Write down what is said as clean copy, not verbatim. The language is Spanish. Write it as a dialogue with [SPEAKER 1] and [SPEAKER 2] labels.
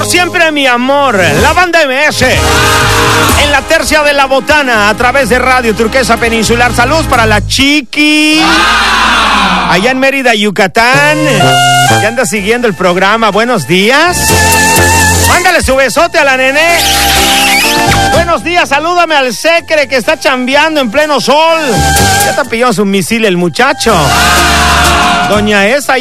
[SPEAKER 1] Por siempre mi amor, la banda MS. En la tercia de la botana, a través de Radio Turquesa Peninsular. Saludos para la Chiqui. Allá en Mérida, Yucatán. Que anda siguiendo el programa. Buenos días. Mándale su besote a la Nené. Buenos días, salúdame al Secre que está chambeando en pleno sol. Ya está pillando su misil el muchacho. Doña Esa